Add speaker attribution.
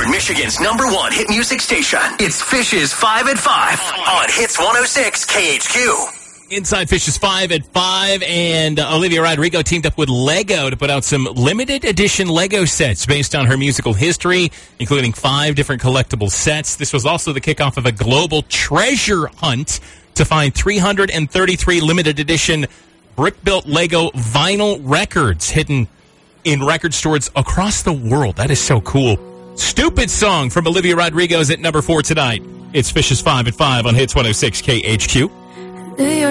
Speaker 1: Eastern Michigan's #1 hit music station. It's Fish's 5 at 5 on Hits 106 KHQ.
Speaker 2: Inside Fish's 5 at 5, and Olivia Rodrigo teamed up with Lego to put out some limited edition Lego sets based on her musical history, including 5 different collectible sets. This was also the kickoff of a global treasure hunt to find 333 limited edition brick-built Lego vinyl records hidden in record stores across the world. That is so cool. Stupid Song from Olivia Rodrigo is at number 4 tonight. It's Fish's 5 at 5 on Hits 106 KHQ.